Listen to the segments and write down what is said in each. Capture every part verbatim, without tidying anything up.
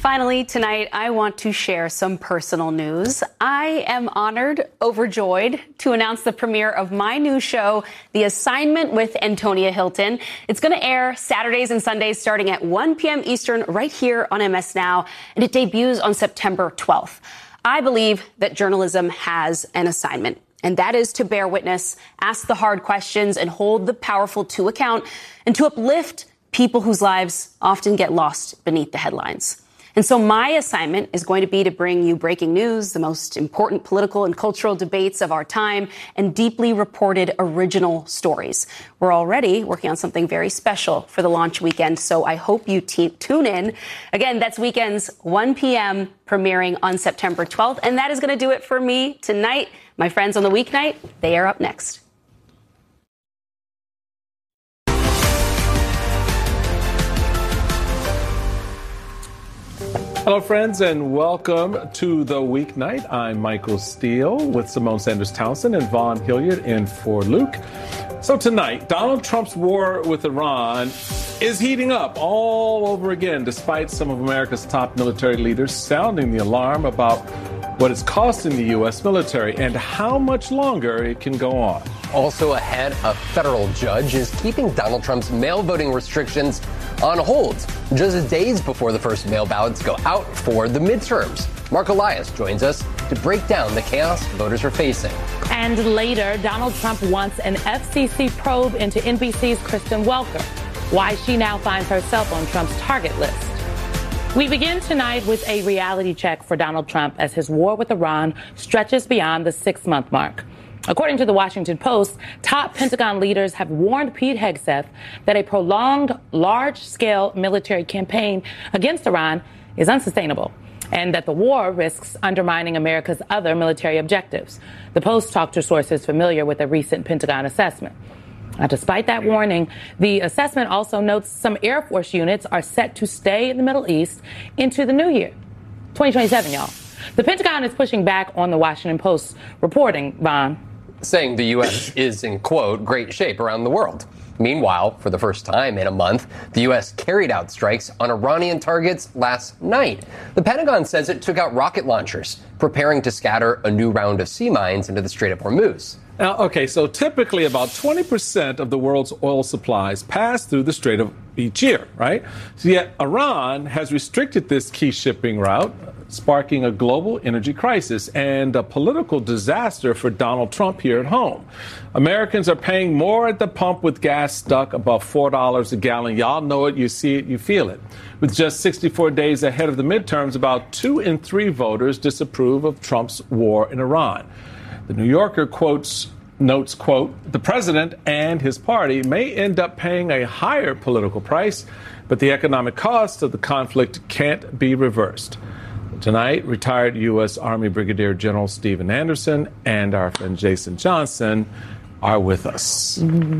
Finally, tonight, I want to share some personal news. I am honored, overjoyed to announce the premiere of my new show, The Assignment with Antonia Hilton. It's going to air Saturdays and Sundays starting at one p.m. Eastern right here on M S Now, and it debuts on September twelfth. I believe that journalism has an assignment, and that is to bear witness, ask the hard questions, and hold the powerful to account, and to uplift people whose lives often get lost beneath the headlines. And so my assignment is going to be to bring you breaking news, the most important political and cultural debates of our time, and deeply reported original stories. We're already working on something very special for the launch weekend, so I hope you t- tune in. Again, that's weekends, one p.m., premiering on September twelfth. And that is going to do it for me tonight. My friends on the weeknight, they are up next. Hello, friends, and welcome to the weeknight. I'm Michael Steele with Simone Sanders Townsend and Vaughn Hilliard in for Luke. So tonight, Donald Trump's war with Iran is heating up all over again, despite some of America's top military leaders sounding the alarm about what it's costing the U S military and how much longer it can go on. Also ahead, a federal judge is keeping Donald Trump's mail voting restrictions on hold just days before the first mail ballots go out for the midterms. Mark Elias joins us to break down the chaos voters are facing. And later, Donald Trump wants an F C C probe into N B C's Kristen Welker, why she now finds herself on Trump's target list. We begin tonight with a reality check for Donald Trump as his war with Iran stretches beyond the six-month mark. According to the Washington Post, top Pentagon leaders have warned Pete Hegseth that a prolonged, large-scale military campaign against Iran is unsustainable and that the war risks undermining America's other military objectives. The Post talked to sources familiar with a recent Pentagon assessment. Now, despite that warning, the assessment also notes some Air Force units are set to stay in the Middle East into the new year, twenty twenty-seven, y'all. The Pentagon is pushing back on the Washington Post reporting, Vaughn, saying the U S is in, quote, great shape around the world. Meanwhile, for the first time in a month, the U S carried out strikes on Iranian targets last night. The Pentagon says it took out rocket launchers, preparing to scatter a new round of sea mines into the Strait of Hormuz. Now, okay, so typically about twenty percent of the world's oil supplies pass through the Strait of each year, right? So yet Iran has restricted this key shipping route, sparking a global energy crisis and a political disaster for Donald Trump here at home. Americans are paying more at the pump with gas stuck above four dollars a gallon. Y'all know it, you see it, you feel it. With just sixty-four days ahead of the midterms, about two in three voters disapprove of Trump's war in Iran. The New Yorker quotes, notes, quote, the president and his party may end up paying a higher political price, but the economic cost of the conflict can't be reversed. Tonight, retired U S. Army Brigadier General Stephen Anderson and our friend Jason Johnson are with us.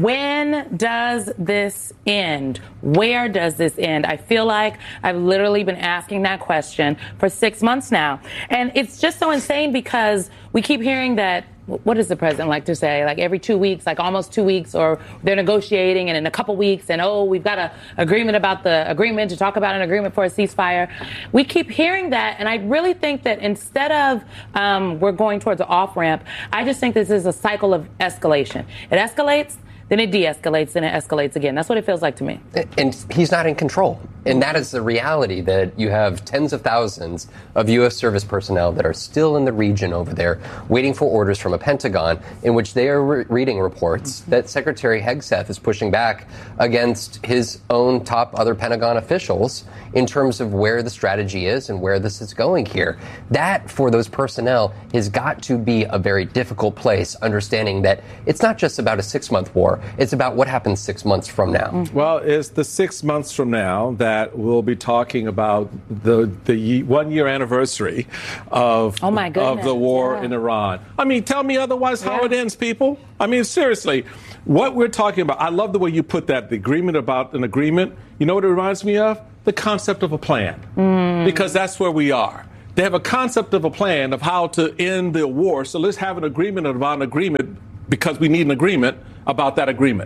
When does this end? Where does this end? I feel like I've literally been asking that question for six months now. And it's just so insane because we keep hearing that, what does the president like to say? Like every two weeks, like almost two weeks, or they're negotiating and in a couple weeks, and oh, we've got an agreement about the agreement to talk about an agreement for a ceasefire. We keep hearing that, and I really think that instead of um, we're going towards an off-ramp, I just think this is a cycle of escalation. It escalates, then it de-escalates, then it escalates again. That's what it feels like to me. And he's not in control. And that is the reality, that you have tens of thousands of U S service personnel that are still in the region over there waiting for orders from a Pentagon in which they are re- reading reports that Secretary Hegseth is pushing back against his own top other Pentagon officials in terms of where the strategy is and where this is going here. That, for those personnel, has got to be a very difficult place, understanding that it's not just about a six-month war. It's about what happens six months from now. Well, it's the six months from now that we'll be talking about the the one-year anniversary of, oh my of the war yeah. in Iran. I mean, tell me otherwise how yeah. it ends, people. I mean, seriously, what we're talking about, I love the way you put that, the agreement about an agreement. You know what it reminds me of? The concept of a plan. Mm. Because that's where we are. They have a concept of a plan of how to end the war. So let's have an agreement about an agreement because we need an agreement about that agreement.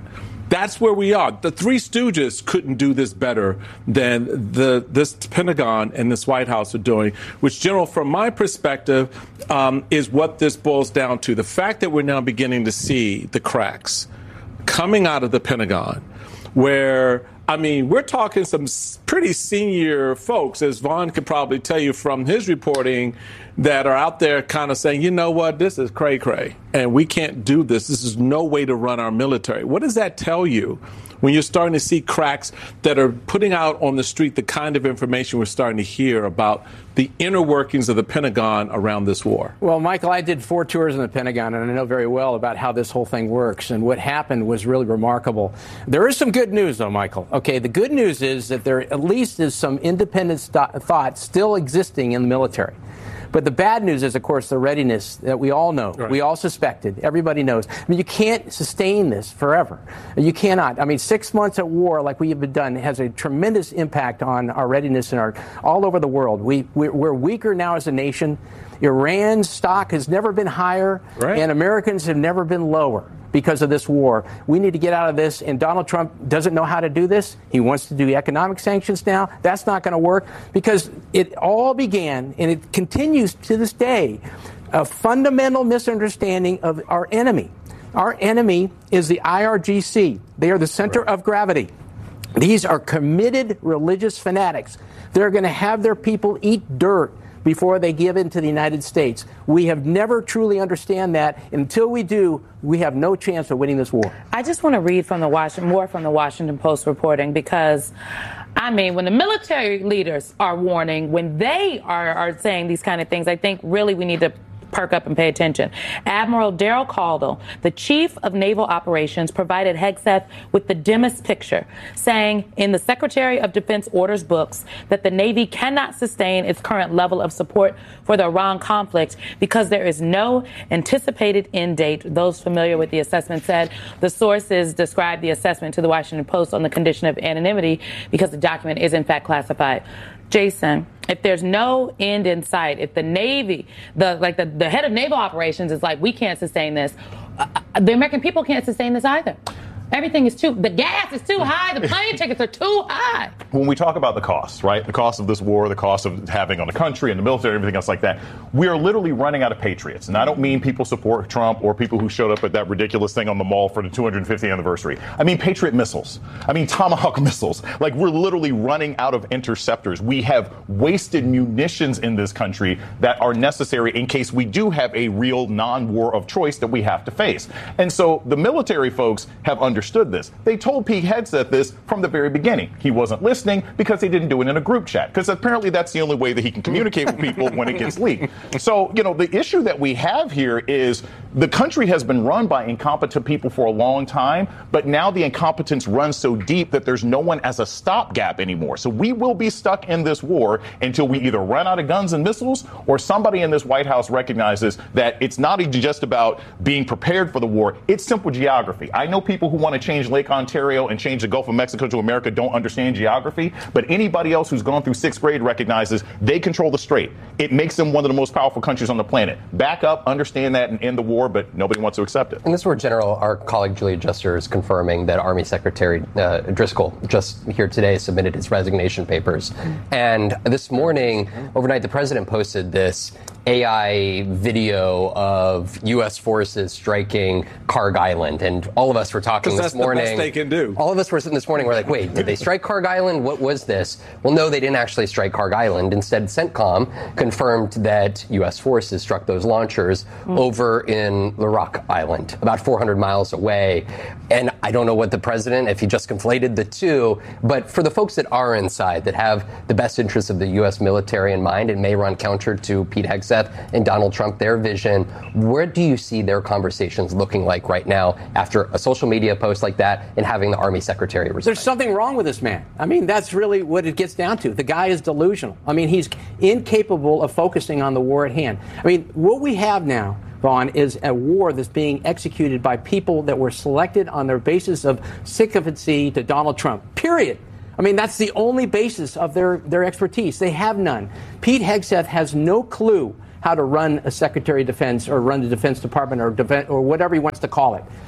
That's where we are. The Three Stooges couldn't do this better than the this Pentagon and this White House are doing, which, General, from my perspective, um, is what this boils down to. The fact that we're now beginning to see the cracks coming out of the Pentagon, where, I mean, we're talking some pretty senior folks, as Vaughn could probably tell you from his reporting, that are out there kind of saying, you know what, this is cray-cray, and we can't do this. This is no way to run our military. What does that tell you when you're starting to see cracks that are putting out on the street the kind of information we're starting to hear about the inner workings of the Pentagon around this war? Well, Michael, I did four tours in the Pentagon, and I know very well about how this whole thing works. And what happened was really remarkable. There is some good news, though, Michael. Okay, the good news is that there at least is some independent st- thought still existing in the military. But the bad news is, of course, the readiness that we all know, right. we all suspected, everybody knows. I mean, you can't sustain this forever. You cannot. I mean, six months at war, like we have done, has a tremendous impact on our readiness and our all over the world. We we're, we're weaker now as a nation. Iran's stock has never been higher, right. and Americans have never been lower because of this war. We need to get out of this, and Donald Trump doesn't know how to do this. He wants to do economic sanctions now. That's not going to work because it all began, and it continues to this day, a fundamental misunderstanding of our enemy. Our enemy is the I R G C. They are the center right. of gravity. These are committed religious fanatics. They're going to have their people eat dirt before they give in to the United States. We have never truly understand that. Until we do, we have no chance of winning this war. I just want to read from the Washington, more from the Washington Post reporting, because, I mean, when the military leaders are warning, when they are, are saying these kind of things, I think really we need to perk up and pay attention. Admiral Daryl Caldwell, the chief of naval operations, provided Hegseth with the dimmest picture, saying in the Secretary of Defense orders books that the Navy cannot sustain its current level of support for the Iran conflict because there is no anticipated end date. Those familiar with the assessment said the sources described the assessment to the Washington Post on the condition of anonymity because the document is in fact classified. Jason, if there's no end in sight, if the Navy, the like the, the head of naval operations is like, we can't sustain this, uh, the American people can't sustain this either. Everything is too, the gas is too high, the plane tickets are too high. When we talk about the costs, right, the cost of this war, the cost of having on the country and the military, everything else like that, we are literally running out of patriots. And I don't mean people support Trump or people who showed up at that ridiculous thing on the mall for the two hundred fiftieth anniversary. I mean Patriot missiles. I mean Tomahawk missiles. Like, we're literally running out of interceptors. We have wasted munitions in this country that are necessary in case we do have a real non-war of choice that we have to face. And so the military folks have understood understood this. They told Pete Hegseth this from the very beginning. He wasn't listening because he didn't do it in a group chat, because apparently that's the only way that he can communicate with people when it gets leaked. So, you know, the issue that we have here is the country has been run by incompetent people for a long time, but now the incompetence runs so deep that there's no one as a stopgap anymore. So we will be stuck in this war until we either run out of guns and missiles or somebody in this White House recognizes that it's not just about being prepared for the war. It's simple geography. I know people who want to change Lake Ontario and change the Gulf of Mexico to America don't understand geography, but anybody else who's gone through sixth grade recognizes they control the strait. It makes them one of the most powerful countries on the planet. Back up, understand that, and end the war, but nobody wants to accept it. And this is where General, our colleague Julia Juster is confirming that Army Secretary uh, Driscoll just here today submitted his resignation papers. And this morning, overnight, the president posted this A I video of U S forces striking Kharg Island. And all of us were talking this morning. That's the best they can do. All of us were sitting this morning, we're like, wait, did they strike Kharg Island? What was this? Well, no, they didn't actually strike Kharg Island. Instead, CENTCOM confirmed that U S forces struck those launchers mm. over in Larak Island, about four hundred miles away. And I don't know what the president, if he just conflated the two, but for the folks that are inside, that have the best interests of the U S military in mind and may run counter to Pete Hegseth and Donald Trump, their vision, where do you see their conversations looking like right now after a social media post like that and having the Army Secretary resign? There's something wrong with this man. I mean, that's really what it gets down to. The guy is delusional. I mean, he's incapable of focusing on the war at hand. I mean, what we have now, Vaughn, is a war that's being executed by people that were selected on their basis of sycophancy to Donald Trump, period. I mean, that's the only basis of their, their expertise. They have none. Pete Hegseth has no clue how to run a Secretary of Defense or run the Defense Department or, defense, or whatever he wants to call it.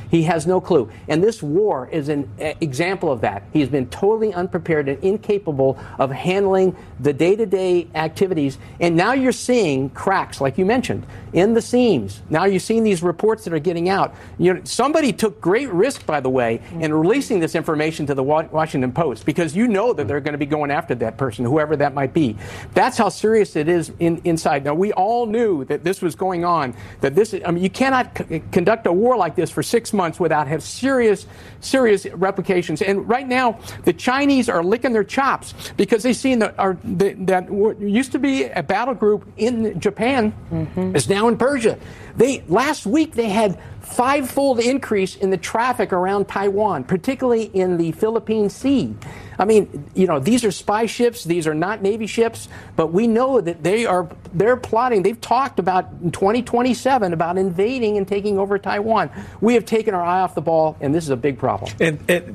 He has no clue. And this war is an uh, example of that. He's been totally unprepared and incapable of handling the day-to-day activities. And now you're seeing cracks, like you mentioned, in the seams. Now you're seeing these reports that are getting out. You know, somebody took great risk, by the way, in releasing this information to the Washington Post, because you know that they're going to be going after that person, whoever that might be. That's how serious it is in, inside. Now, we all knew that this was going on, that this, I mean, you cannot c- conduct a war like this for six months without have serious, serious replications. And right now, the Chinese are licking their chops because they've seen that, are, the, that used to be a battle group in Japan mm-hmm. is now in Persia. They last week they had five-fold increase in the traffic around Taiwan, particularly in the Philippine Sea. I mean, you know, these are spy ships. These are not Navy ships, but we know that they are they're plotting. They've talked about in twenty twenty-seven about invading and taking over Taiwan. We have taken our eye off the ball, and this is a big problem. And, and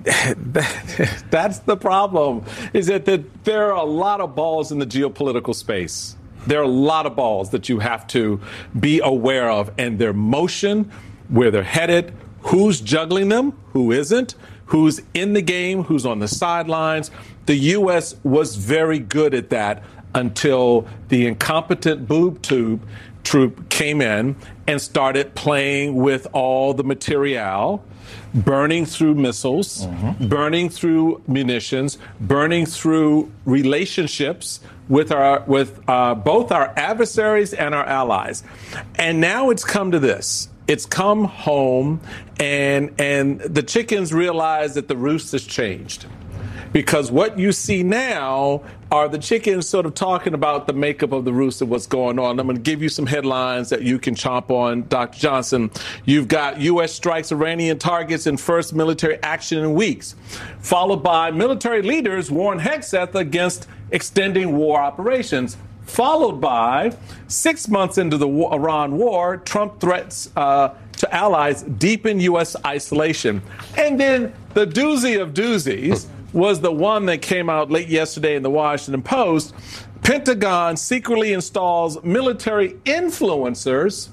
that's the problem, is that the, there are a lot of balls in the geopolitical space. There are a lot of balls that you have to be aware of, and their motion, where they're headed, who's juggling them, who isn't, who's in the game, who's on the sidelines. The U S was very good at that until the incompetent boob tube troop came in and started playing with all the material, burning through missiles, mm-hmm. burning through munitions, burning through relationships with our with uh, both our adversaries and our allies. And now it's come to this. It's come home, and and the chickens realize that the roost has changed. Because what you see now are the chickens sort of talking about the makeup of the roost and what's going on. I'm going to give you some headlines that you can chomp on, Doctor Johnson. You've got U S strikes Iranian targets in first military action in weeks, followed by military leaders warn Hegseth against extending war operations, followed by six months into the war, Iran war, Trump threats uh, to allies deepen U S isolation. And then the doozy of doozies was the one that came out late yesterday in the Washington Post. Pentagon secretly installs military influencers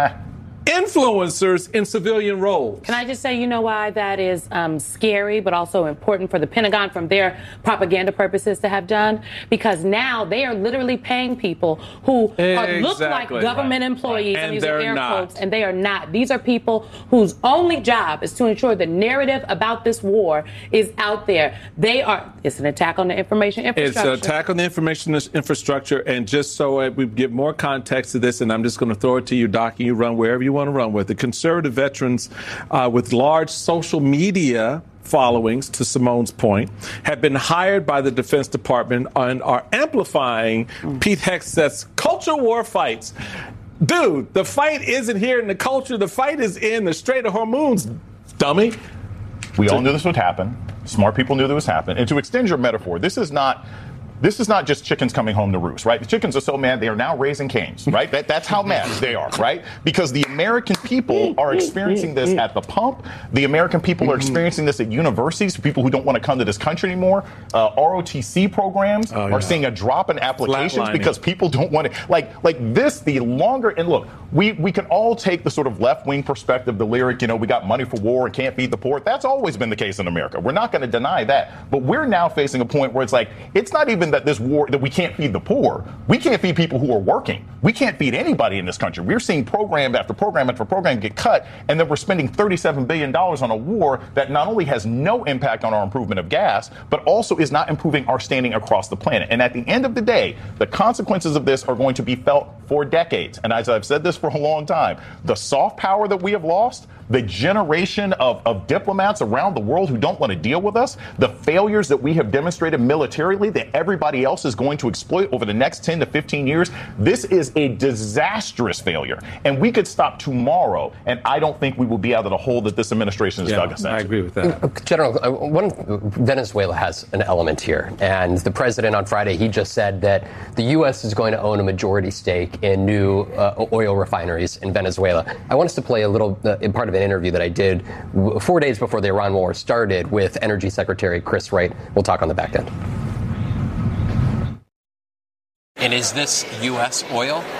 influencers in civilian roles. Can I just say, you know why that is um, scary, but also important for the Pentagon from their propaganda purposes to have done? Because now they are literally paying people who exactly. are, look like government right. employees, right. and, and these they're are air not. quotes, and they are not. These are people whose only job is to ensure the narrative about this war is out there. They are, it's an attack on the information infrastructure. It's an attack on the information infrastructure, and just so we give more context to this, and I'm just going to throw it to you, Doc, and you run wherever you want to run with it. Conservative veterans uh, with large social media followings, to Simone's point, have been hired by the Defense Department and are amplifying mm. Pete Hegseth's culture war fights. Dude, the fight isn't here in the culture. The fight is in the Strait of Hormuz, dummy. We all knew this would happen. Smart people knew this would happen. And to extend your metaphor, this is not... This is not just chickens coming home to roost, right? The chickens are so mad they are now raising canes, right? That, that's how mad they are, right? Because the American people are experiencing this at the pump. The American people are experiencing this at universities. People who don't want to come to this country anymore. Uh, R O T C programs oh, yeah. are seeing a drop in applications because people don't want to. Like, like this, the longer, and look, we, we can all take the sort of left-wing perspective, the lyric, you know, we got money for war and can't feed the poor. That's always been the case in America. We're not going to deny that. But we're now facing a point where it's like, it's not even that this war, that we can't feed the poor. We can't feed people who are working. We can't feed anybody in this country. We're seeing program after program after program get cut, and then we're spending thirty-seven billion dollars on a war that not only has no impact on our improvement of gas, but also is not improving our standing across the planet. And at the end of the day, the consequences of this are going to be felt for decades. And as I've said this for a long time, the soft power that we have lost, the generation of, of diplomats around the world who don't want to deal with us, the failures that we have demonstrated militarily that everybody else is going to exploit over the next ten to fifteen years, this is a disastrous failure. And we could stop tomorrow, and I don't think we will be out of the hole that this administration has yeah, dug us into. I agree with that. General, uh, one, Venezuela has an element here, and the president on Friday, he just said that the U S is going to own a majority stake in new uh, oil refineries in Venezuela. I want us to play a little uh, part of an interview that I did four days before the Iran war started with Energy Secretary Chris Wright. We'll talk on the back end. And is this U S oil?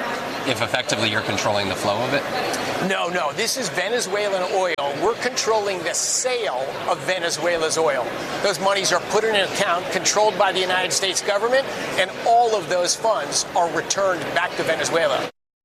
if effectively you're controlling the flow of it? No, no. This is Venezuelan oil. We're controlling the sale of Venezuela's oil. Those monies are put in an account controlled by the United States government, and all of those funds are returned back to Venezuela.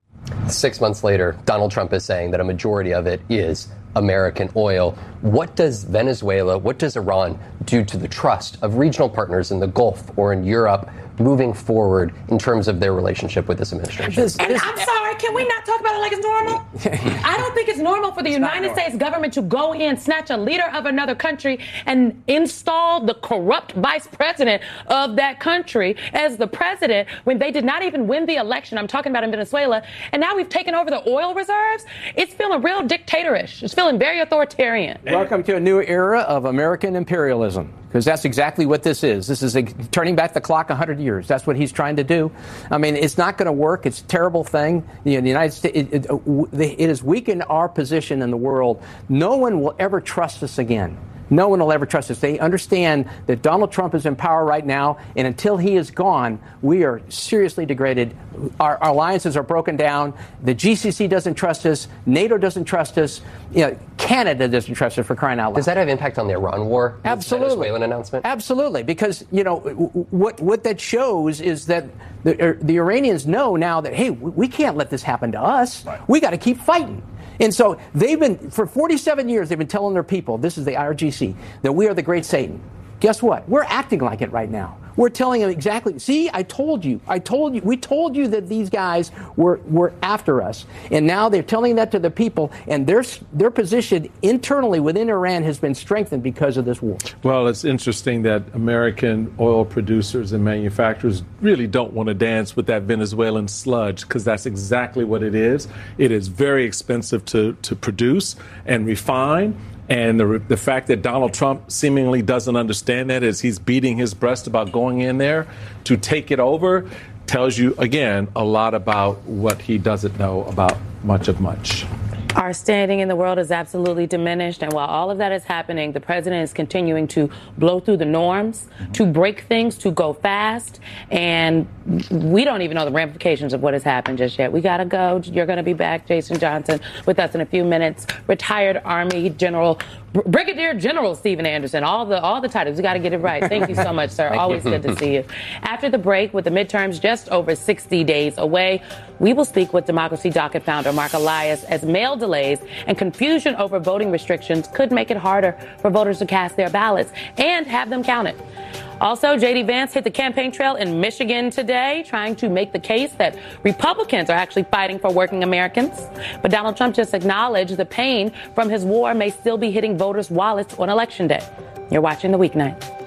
Six months later, Donald Trump is saying that a majority of it is American oil. What does Venezuela, what does Iran do to the trust of regional partners in the Gulf or in Europe moving forward in terms of their relationship with this administration? This, this, I'm sorry, can we not talk about it like it's normal? I don't think it's normal for the it's United States government to go in, snatch a leader of another country, and install the corrupt vice president of that country as the president when they did not even win the election. I'm talking about in Venezuela. And now we've taken over the oil reserves. It's feeling real dictatorish. It's feeling very authoritarian. Welcome to a new era of American imperialism, because that's exactly what this is. This is a, turning back the clock one hundred years. That's what he's trying to do. I mean, it's not going to work. It's a terrible thing. You know, the United States, it, it, it has weakened our position in the world. No one will ever trust us again. No one will ever trust us. They understand that Donald Trump is in power right now, and until he is gone, we are seriously degraded. Our, our alliances are broken down. The G C C doesn't trust us. NATO doesn't trust us. You know, Canada doesn't trust us, for crying out loud. Does that have impact on the Iran war? Absolutely. Venezuelan announcement? Absolutely, because, you know, what what that shows is that the, the Iranians know now that, hey, we can't let this happen to us. Right. We got to keep fighting. And so they've been, for forty-seven years, they've been telling their people, this is the I R G C, that we are the great Satan. Guess what? We're acting like it right now. We're telling them exactly, see, I told you, I told you, we told you that these guys were, were after us. And now they're telling that to the people, and their, their position internally within Iran has been strengthened because of this war. Well, it's interesting that American oil producers and manufacturers really don't want to dance with that Venezuelan sludge, because that's exactly what it is. It is very expensive to, to produce and refine. And the, the fact that Donald Trump seemingly doesn't understand that as he's beating his breast about going in there to take it over tells you, again, a lot about what he doesn't know about much of much. Our standing in the world is absolutely diminished. And while all of that is happening, the president is continuing to blow through the norms, mm-hmm. to break things, to go fast. And we don't even know the ramifications of what has happened just yet. We got to go. You're going to be back, Jason Johnson, with us in a few minutes. Retired Army General, Brigadier General Stephen Anderson. All the all the titles. We got to get it right. Thank you so much, sir. Always good to see you. After the break, with the midterms just over sixty days away, we will speak with Democracy Docket founder Mark Elias as mail delays and confusion over voting restrictions could make it harder for voters to cast their ballots and have them counted. Also, J D Vance hit the campaign trail in Michigan today, trying to make the case that Republicans are actually fighting for working Americans. But Donald Trump just acknowledged the pain from his war may still be hitting voters' wallets on Election Day. You're watching The Weeknight.